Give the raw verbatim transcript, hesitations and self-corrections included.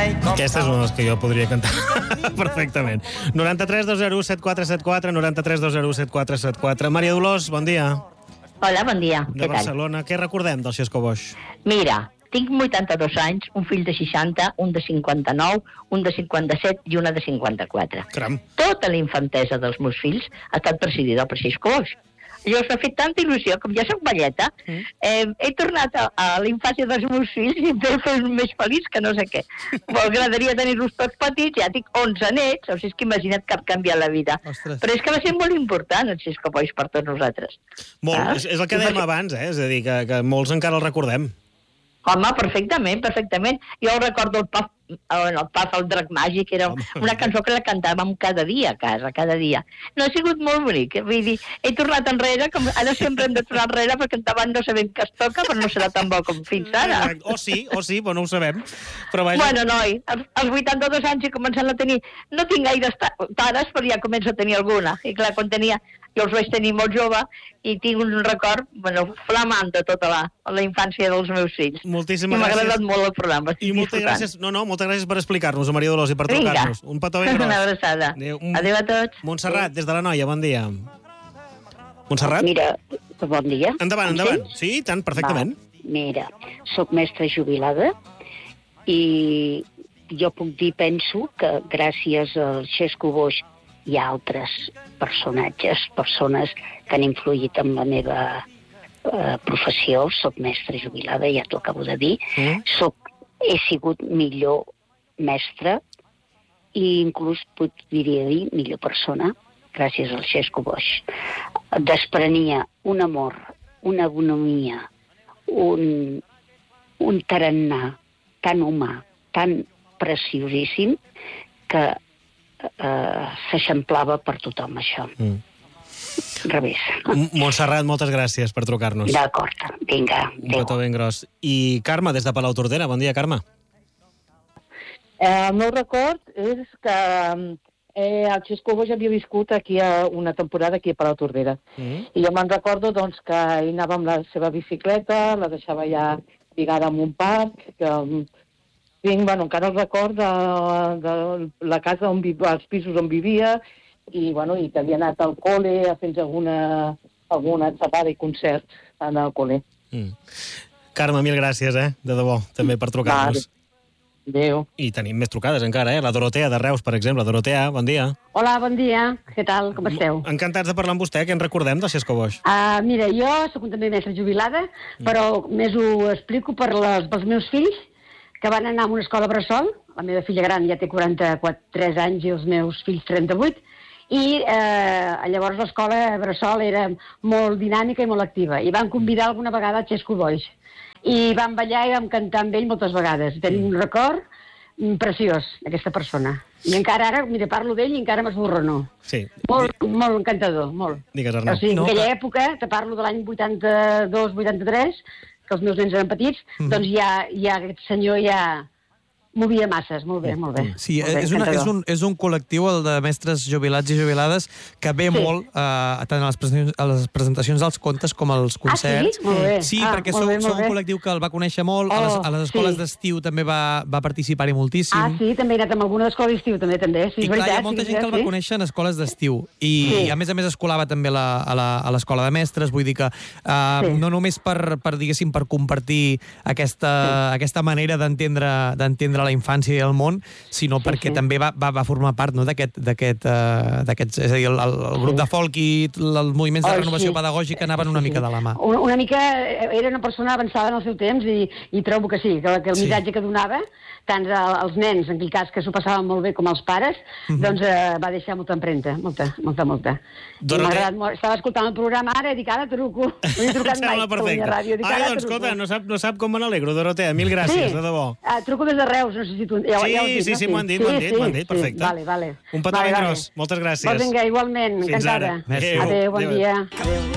Aquesta és una de les que jo podria cantar perfectament. noranta-tres dos zero u set quatre set quatre, noranta-tres dos zero u set quatre set quatre. Maria Dolors, bon dia. Hola, bon dia. De Barcelona. Què recordem del Xesco Boix? Mira, tinc vuitanta-dos anys, un fill de seixanta, un de cinquanta-nou, un de cinquanta-set i una de cinquanta-quatre. Caram. Tota la infantesa dels meus fills ha estat presidida per Xesco Boix. Jo s'ha fet tanta il·lusió, com ja soc velleta, mm. eh, he tornat a, a la infància dels meus fills i em fer més feliç que no sé què. M'agradaria tenir-los tots petits, ja tinc onze nets, o sigui, és que imagina't que ha canviat la vida. Ostres. Però és que va ser molt important el Xesco Boix per tots nosaltres. Molt, ah? és, és el que dèiem abans, eh? És a dir, que, que molts encara el recordem. Home, perfectament, perfectament. Jo recordo el Paf, el Paf el Drac Màgic, era una cançó que la cantàvem cada dia a casa, cada dia. No ha sigut molt bonic, vull dir, he tornat enrere, com ara sempre hem de tornar enrere perquè endavant no sabem què es toca, però no serà tan bo com fins ara. O sí, o sí, però no ho sabem. Però vaja... Bueno, noi, als, als vuitanta-dos anys he començat a tenir... No tinc gaire tares, però ja començo a tenir alguna. I clar, quan tenia... Jo els vaig tenir molt jove i tinc un record, bueno, flamant de tota la, la infància dels meus fills. Moltíssimes gràcies. I m'ha agradat molt el programa. I moltes gràcies, no, no, moltes gràcies per explicar-nos, Maria Dolors, i per trucar-nos. Un petó ben gros. Una abraçada. Adéu, un... Adéu a tots. Montserrat, des de la Noia, bon dia. Montserrat? Mira, bon dia. Endavant, endavant. Sí, tant, perfectament. Va, mira, soc mestra jubilada i jo puc dir, penso, que gràcies al Xesco Boix hi ha altres personatges, persones que han influït en la meva eh, professió. Soc mestra jubilada, ja t'ho acabo de dir. Mm. Soc, he sigut millor mestra i inclús podria dir millor persona gràcies al Xesco Boix. Desprenia un amor, una bonomia, un, un tarannà tan humà, tan preciosíssim, que Uh, s'eixamplava per tothom, això. Mm. Revés. Montserrat, moltes gràcies per trucar-nos. D'acord, vinga. Un petó ben gros. I Carme, des de Palau Tordera. Bon dia, Carme. Eh, el meu record és que eh, el Xesco Boix havia viscut aquí a una temporada aquí a Palau Tordera. Mm. I jo me'n recordo doncs, que ell anava amb la seva bicicleta, la deixava ja lligada en un parc, que... Tinc, bueno, encara el record de, de la casa, on vivia, els pisos on vivia, i, bueno, i que havia anat al col·le a fer alguna, alguna xerrada i concert en el col·le. Mm. Carme, mil gràcies, eh? De debò, també per trucar-nos. Adéu. I tenim més trucades encara, eh? La Dorotea de Reus, per exemple. Dorotea, bon dia. Hola, bon dia. Què tal? Com esteu? Encantats de parlar amb vostè. Què en recordem del Xesco Boix? Uh, mira, jo soc també mestra jubilada, mm. però més ho explico per les, pels meus fills, que van anar a una escola bressol. La meva filla gran ja té quaranta-quatre anys i els meus fills trenta-vuit, i eh, llavors l'escola bressol era molt dinàmica i molt activa, i van convidar alguna vegada a Xesco Boix, i vam ballar i vam cantar amb ell moltes vegades. Tenim un record preciós d'aquesta persona. I encara ara, mira, parlo d'ell i encara m'esborrono. Sí. Molt, molt encantador, molt. Digues, Arnau. O sigui, no, en aquella que... època, te parlo de l'any vuitanta-dos vuitanta-tres, que els meus nens eren petits, mm. doncs ja, ja aquest senyor ja movia masses. Molt bé, molt bé. Sí, molt bé, és, una, és, un, és un col·lectiu, el de mestres jubilats i jubilades, que ve sí. molt eh, tant a les, presentacions, a les presentacions dels contes com als concerts. Ah, sí? Molt bé. Sí, ah, perquè són un col·lectiu que el va conèixer molt, oh, a les, a les escoles sí. d'estiu també va, va participar-hi moltíssim. Ah, sí, també he anat amb alguna d'escola d'estiu, també, també. Sí, I clar, veritat, hi ha molta sí, gent que el va sí. conèixer en escoles d'estiu. I, sí. I a més a més es colava també la, a la, a l'escola de mestres, vull dir que eh, sí. no només per, per, diguéssim, per compartir aquesta, sí. aquesta manera d'entendre d'entendre la infància i el món, sinó sí, perquè sí. també va, va, va formar part, no, d'aquest, d'aquest, uh, d'aquest, és a dir, el, el grup sí. de folk i els moviments de renovació oh, sí. pedagògica anaven una sí, mica de la mà. Una, una mica, era una persona avançada en el seu temps i, i trobo que sí, que, que el sí. missatge que donava, tant als nens, en aquell cas, que s'ho passaven molt bé com als pares, uh-huh. doncs uh, va deixar molta empremta, molta, molta, molta. M'ha agradat molt. Estava escoltant el programa ara i dic, ara truco. No he trucat mai a Catalunya Ràdio. Dic, Ai, doncs, escolta, no sap, no sap com me n'alegro, Dorotea. Mil gràcies, sí. de debò. Uh, truco des de Reus, no sé si tu... Ja, sí, ja ho dit, sí, no? sí, m'ho han dit, m'ho han dit, m'ho han dit, perfecte. Sí, vale, vale. Un petó ben gros. Moltes gràcies. Pues vinga, igualment, encantada. Fins ara. Adéu, bon dia. Adéu.